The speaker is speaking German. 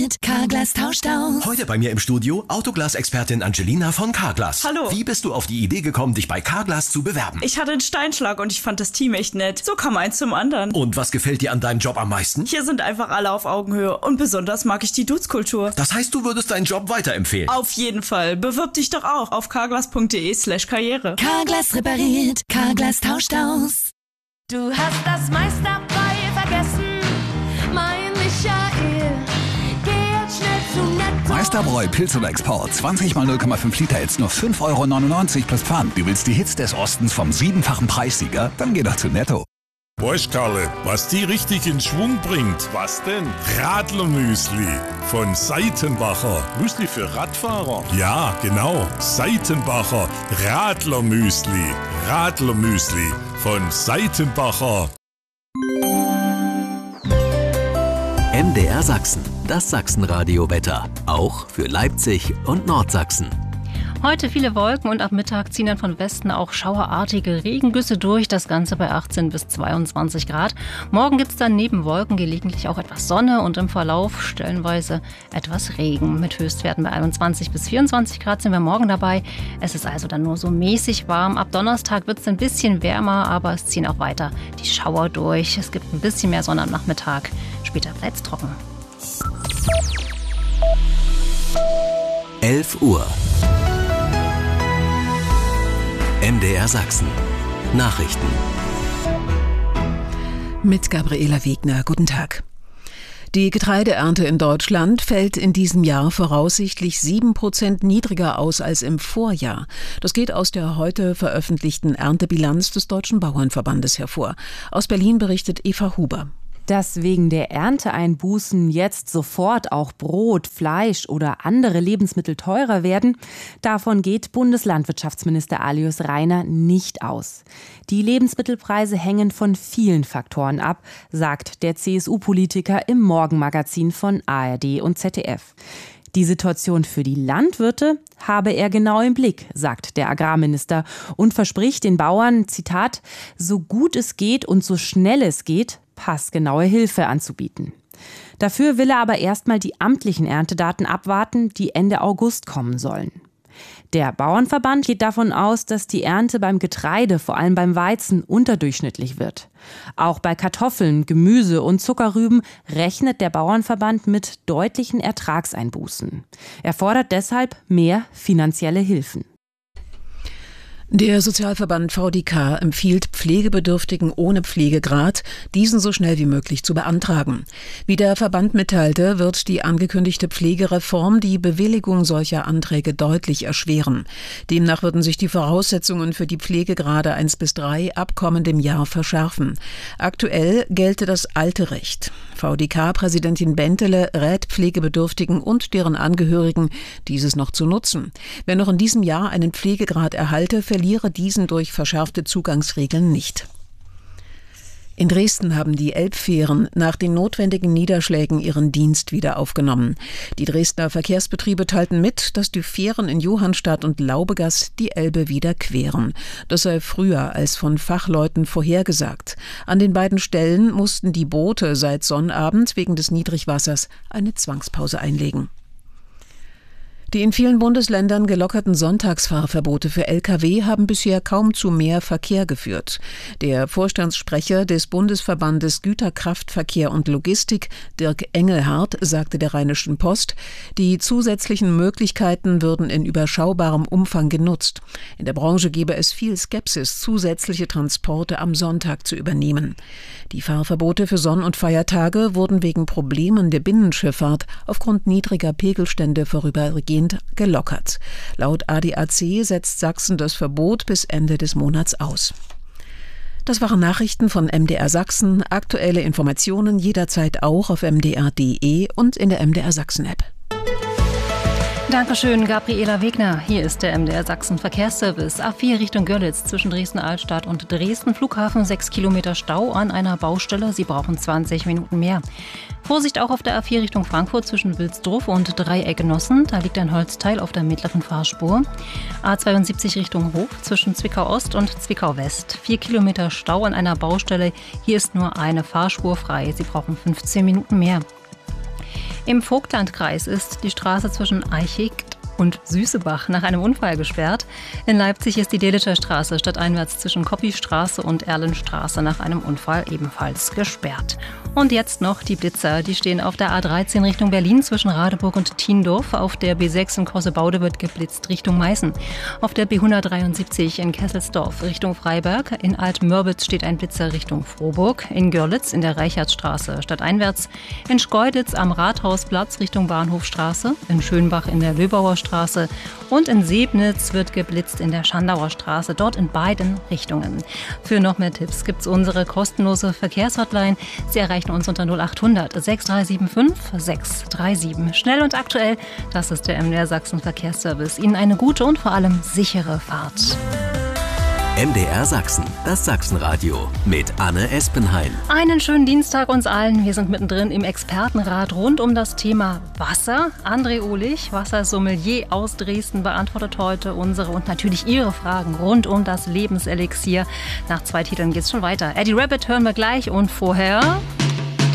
Carglass tauscht aus. Heute bei mir im Studio Autoglas-Expertin Angelina von Carglass. Hallo. Wie bist du auf die Idee gekommen, dich bei Carglass zu bewerben? Ich hatte einen Steinschlag und ich fand das Team echt nett. So kam eins zum anderen. Und was gefällt dir an deinem Job am meisten? Hier sind einfach alle auf Augenhöhe und besonders mag ich die Dutzkultur. Das heißt, du würdest deinen Job weiterempfehlen? Auf jeden Fall. Bewirb dich doch auch auf carglass.de/karriere. Carglass repariert, Carglass tauscht aus. Du hast das meiste dabei vergessen, mein Michael. Geh jetzt schnell zu Netto. Meisterbräu Pilz oder Export. 20 mal 0,5 Liter, jetzt nur 5,99 € plus Pfand. Du willst die Hits des Ostens vom 7-fachen Preissieger? Dann geh doch zu Netto. Weißt Karle, was die richtig in Schwung bringt? Was denn? Radlermüsli von Seitenbacher. Müsli für Radfahrer? Ja, genau. Seitenbacher Radlermüsli. Radlermüsli von Seitenbacher. MDR Sachsen, das Sachsenradio-Wetter. Auch für Leipzig und Nordsachsen. Heute viele Wolken und ab Mittag ziehen dann von Westen auch schauerartige Regengüsse durch. Das Ganze bei 18 bis 22 Grad. Morgen gibt es dann neben Wolken gelegentlich auch etwas Sonne und im Verlauf stellenweise etwas Regen. Mit Höchstwerten bei 21 bis 24 Grad sind wir morgen dabei. Es ist also dann nur so mäßig warm. Ab Donnerstag wird es ein bisschen wärmer, aber es ziehen auch weiter die Schauer durch. Es gibt ein bisschen mehr Sonne am Nachmittag. Später bleibt es trocken. 11 Uhr. MDR Sachsen. Nachrichten. Mit Gabriela Wegner. Guten Tag. Die Getreideernte in Deutschland fällt in diesem Jahr voraussichtlich 7% niedriger aus als im Vorjahr. Das geht aus der heute veröffentlichten Erntebilanz des Deutschen Bauernverbandes hervor. Aus Berlin berichtet Eva Huber. Dass wegen der Ernteeinbußen jetzt sofort auch Brot, Fleisch oder andere Lebensmittel teurer werden, davon geht Bundeslandwirtschaftsminister Alois Rainer nicht aus. Die Lebensmittelpreise hängen von vielen Faktoren ab, sagt der CSU-Politiker im Morgenmagazin von ARD und ZDF. Die Situation für die Landwirte habe er genau im Blick, sagt der Agrarminister und verspricht den Bauern, Zitat, so gut es geht und so schnell es geht, passgenaue Hilfe anzubieten. Dafür will er aber erstmal die amtlichen Erntedaten abwarten, die Ende August kommen sollen. Der Bauernverband geht davon aus, dass die Ernte beim Getreide, vor allem beim Weizen, unterdurchschnittlich wird. Auch bei Kartoffeln, Gemüse und Zuckerrüben rechnet der Bauernverband mit deutlichen Ertragseinbußen. Er fordert deshalb mehr finanzielle Hilfen. Der Sozialverband VDK empfiehlt Pflegebedürftigen ohne Pflegegrad, diesen so schnell wie möglich zu beantragen. Wie der Verband mitteilte, wird die angekündigte Pflegereform die Bewilligung solcher Anträge deutlich erschweren. Demnach würden sich die Voraussetzungen für die Pflegegrade 1 bis 3 ab kommendem Jahr verschärfen. Aktuell gelte das alte Recht. VDK-Präsidentin Bentele rät Pflegebedürftigen und deren Angehörigen, dieses noch zu nutzen. Wer noch in diesem Jahr einen Pflegegrad erhalte, verliere diesen durch verschärfte Zugangsregeln nicht. In Dresden haben die Elbfähren nach den notwendigen Niederschlägen ihren Dienst wieder aufgenommen. Die Dresdner Verkehrsbetriebe teilten mit, dass die Fähren in Johannstadt und Laubegas die Elbe wieder queren. Das sei früher als von Fachleuten vorhergesagt. An den beiden Stellen mussten die Boote seit Sonnabend wegen des Niedrigwassers eine Zwangspause einlegen. Die in vielen Bundesländern gelockerten Sonntagsfahrverbote für Lkw haben bisher kaum zu mehr Verkehr geführt. Der Vorstandssprecher des Bundesverbandes Güterkraftverkehr und Logistik, Dirk Engelhardt, sagte der Rheinischen Post, die zusätzlichen Möglichkeiten würden in überschaubarem Umfang genutzt. In der Branche gebe es viel Skepsis, zusätzliche Transporte am Sonntag zu übernehmen. Die Fahrverbote für Sonn- und Feiertage wurden wegen Problemen der Binnenschifffahrt aufgrund niedriger Pegelstände vorübergehend gelockert. Laut ADAC setzt Sachsen das Verbot bis Ende des Monats aus. Das waren Nachrichten von MDR Sachsen. Aktuelle Informationen jederzeit auch auf mdr.de und in der MDR Sachsen-App. Dankeschön, Gabriela Wegner. Hier ist der MDR Sachsen Verkehrsservice. A4 Richtung Görlitz zwischen Dresden-Altstadt und Dresden Flughafen. 6 Kilometer Stau an einer Baustelle. Sie brauchen 20 Minuten mehr. Vorsicht auch auf der A4 Richtung Frankfurt zwischen Wilsdruff und Dreieckgenossen. Da liegt ein Holzteil auf der mittleren Fahrspur. A72 Richtung Hof zwischen Zwickau-Ost und Zwickau-West. 4 Kilometer Stau an einer Baustelle. Hier ist nur eine Fahrspur frei. Sie brauchen 15 Minuten mehr. Im Vogtlandkreis ist die Straße zwischen Eichig und Süßebach nach einem Unfall gesperrt. In Leipzig ist die Delitzscher Straße stadteinwärts zwischen Koppistraße und Erlenstraße nach einem Unfall ebenfalls gesperrt. Und jetzt noch die Blitzer. Die stehen auf der A13 Richtung Berlin zwischen Radeburg und Thiendorf. Auf der B6 in Kossebaude wird geblitzt Richtung Meißen. Auf der B173 in Kesselsdorf Richtung Freiberg. In Altmörbitz steht ein Blitzer Richtung Frohburg. In Görlitz in der Reichertstraße stadteinwärts. In Schkeuditz am Rathausplatz Richtung Bahnhofstraße. In Schönbach in der Löbauer Straße. Und in Sebnitz wird geblitzt in der Schandauer Straße. Dort in beiden Richtungen. Für noch mehr Tipps gibt es unsere kostenlose Verkehrshotline. Sie erreichen uns unter 0800 6375 637. Schnell und aktuell, das ist der MDR Sachsen Verkehrsservice. Ihnen eine gute und vor allem sichere Fahrt. MDR Sachsen, das Sachsenradio mit Anne Espenheim. Einen schönen Dienstag uns allen. Wir sind mittendrin im Expertenrat rund um das Thema Wasser. André Ohlich, Wassersommelier aus Dresden, beantwortet heute unsere und natürlich Ihre Fragen rund um das Lebenselixier. Nach 2 Titeln geht's schon weiter. Eddie Rabbit hören wir gleich und vorher...